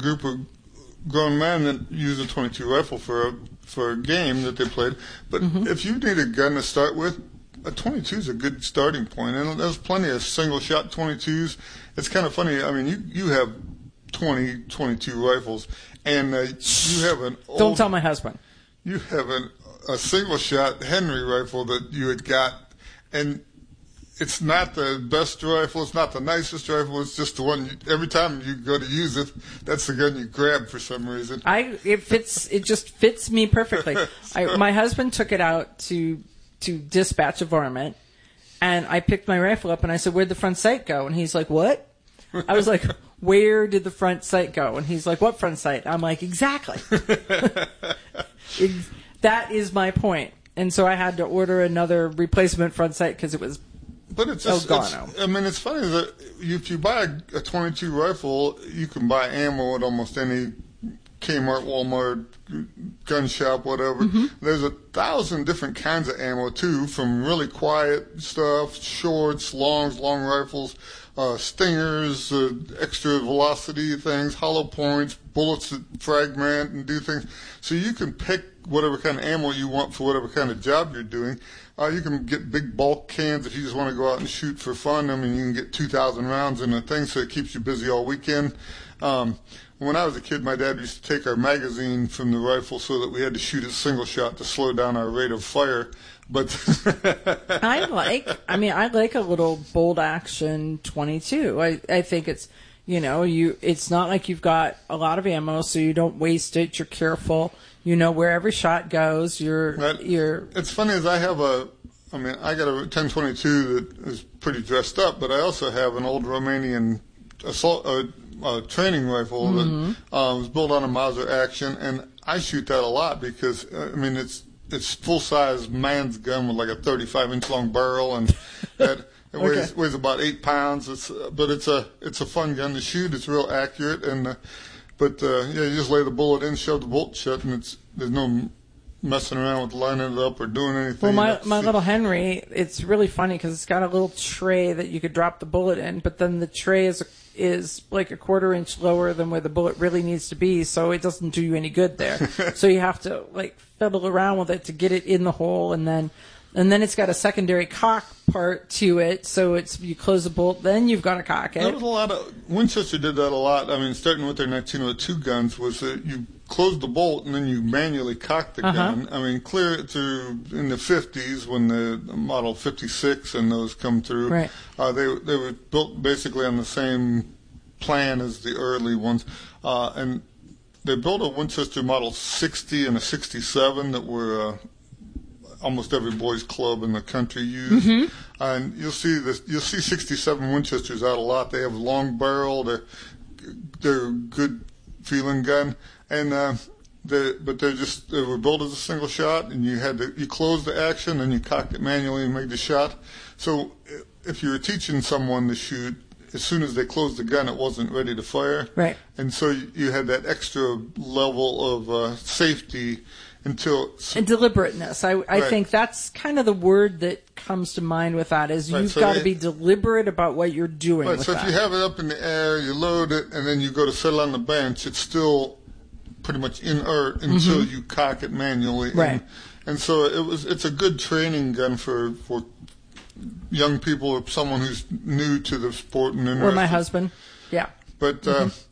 group of grown men that use a .22 rifle for a game that they played. But if you need a gun to start with, a .22 is a good starting point. And there's plenty of single-shot .22s. It's kind of funny. I mean, you have 22 rifles, and you have an old... Don't tell my husband. You have a single-shot Henry rifle that you had got, and it's not the best rifle, it's not the nicest rifle, it's just the one, every time you go to use it, that's the gun you grab for some reason. It just fits me perfectly. My husband took it out to dispatch a varmint, and I picked my rifle up and I said, "Where'd the front sight go?" And he's like, "What?" I was like, "Where did the front sight go?" And he's like, "What front sight?" I'm like, "Exactly." That is my point. And so I had to order another replacement front sight because it was... But it's just, it's funny that if you buy a .22 rifle, you can buy ammo at almost any Kmart, Walmart, gun shop, whatever. There's 1,000 different kinds of ammo, too, from really quiet stuff, shorts, long rifles, stingers, extra velocity things, hollow points, bullets that fragment and do things. So you can pick whatever kind of ammo you want for whatever kind of job you're doing. You can get big bulk cans if you just want to go out and shoot for fun. I mean, you can get 2,000 rounds in a thing, so it keeps you busy all weekend. When I was a kid, my dad used to take our magazine from the rifle so that we had to shoot it single shot to slow down our rate of fire. But I like a little bolt action .22. I think it's, it's not like you've got a lot of ammo, so you don't waste it. You're careful. You know where every shot goes. It's funny as I got a 10-22 that is pretty dressed up, but I also have an old Romanian assault training rifle that was built on a Mauser action, and I shoot that a lot because it's full size man's gun with like a 35-inch long barrel, and it weighs about 8 pounds. It's a fun gun to shoot. It's real accurate, and you just lay the bullet in, shove the bolt shut, and there's no messing around with lining it up or doing anything. Well, my little Henry, it's really funny because it's got a little tray that you could drop the bullet in, but then the tray is like a 1/4 inch lower than where the bullet really needs to be, so it doesn't do you any good there. So you have to fiddle around with it to get it in the hole, and then it's got a secondary cock part to it, so you close the bolt, then you've got to cock it. There was a lot of Winchester did that a lot. I mean, starting with their 1902 guns, was that you close the bolt and then you manually cock the gun. I mean, clear it through in the 50s when the Model 56 and those come through. Right. They were built basically on the same plan as the early ones, and they built a Winchester Model 60 and a 67 that were almost every boys' club in the country used. And you'll see 67 Winchesters out a lot. They have a long barrel. They're a good feeling gun, and they were built as a single shot, and you closed the action and you cocked it manually and made the shot. So if you were teaching someone to shoot, as soon as they closed the gun, it wasn't ready to fire. Right. And so you had that extra level of safety and deliberateness. I think that's kind of the word that comes to mind with that is you've got to be deliberate about what you're doing with so that. If you have it up in the air, you load it, and then you go to settle on the bench, it's still pretty much inert until you cock it manually. Right. And so it's a good training gun for young people or someone who's new to the sport and interested. Or my husband. Yeah. But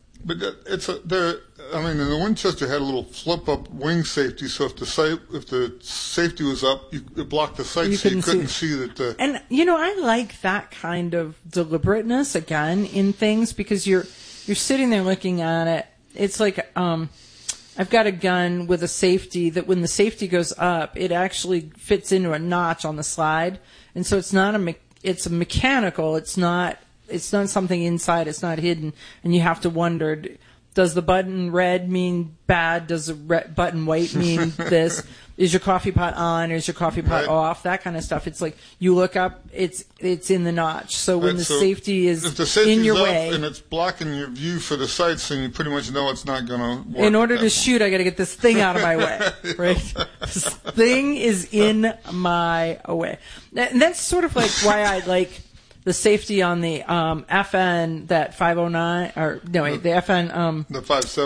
in the Winchester had a little flip-up wing safety, so if the safety was up, it blocked the sight, so you couldn't see that. And I like that kind of deliberateness again in things because you're sitting there looking at it. It's like I've got a gun with a safety that when the safety goes up, it actually fits into a notch on the slide, and so it's a mechanical. It's not something inside. It's not hidden, and you have to wonder. Does the button red mean bad? Does the button white mean this? Is your coffee pot on? Is your coffee pot off? That kind of stuff. It's like you look up, it's in the notch. So when the safety is in your way, and it's blocking your view for the sights, then you pretty much know it's not going to work. In order to shoot, I got to get this thing out of my way. Right? This thing is in my way, and that's sort of like why I like the safety on the FN that 509 the FN the 570.